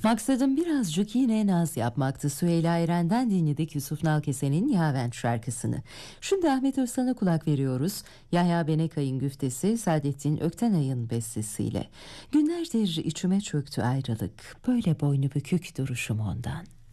Maksadım birazcık yine naz yapmaktı. Süheyla Eren'den dinledik Yusuf Nalkesen'in Yavent şarkısını. Şimdi Ahmet Özsan'a kulak veriyoruz. Yahya Benekay'ın güftesi, Saadettin Öktenay'ın bestesiyle. Günlerdir içime çöktü ayrılık, böyle boynu bükük duruşum ondan.